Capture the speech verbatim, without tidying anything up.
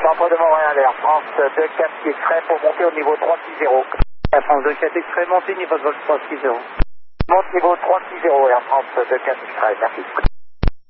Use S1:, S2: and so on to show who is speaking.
S1: Centre de Montréal, Air France deux quatre X-Ray pour monter au niveau trois six zéro.
S2: Air France deux quatre X-Ray, montez niveau de vol trois six zéro.
S1: Monte niveau trois six zéro, Air France deux quatre X-Ray, merci.